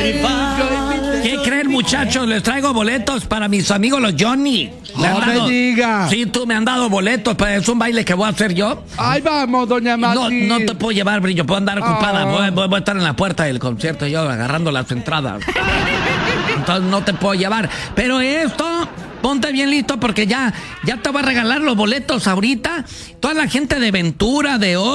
¿Qué creen, muchachos? Les traigo boletos para mis amigos los Johnny. No me diga. Sí, tú me han dado boletos, pero es un baile que voy a hacer yo. Ahí vamos, doña Mati. No te puedo llevar, Brillo, puedo andar ocupada. Voy a estar en la puerta del concierto yo agarrando las entradas. Entonces no te puedo llevar. Pero esto, ponte bien listo porque ya te voy a regalar los boletos ahorita. Toda la gente de Ventura, de